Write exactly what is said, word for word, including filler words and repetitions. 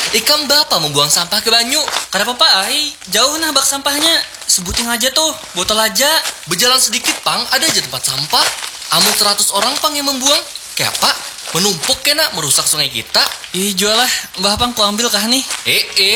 Ikan bapak membuang sampah ke banyu. Kenapa Pak? Ai, jauh nah bak sampahnya. Sebutin aja tuh, botol aja. Berjalan sedikit pang, ada aja tempat sampah. Amun seratus orang pang yang membuang. Kayak apa? Menumpuk kena merusak sungai kita. Ih, jual lah. Mbah Pang ku ambil kah nih? Eh, eh,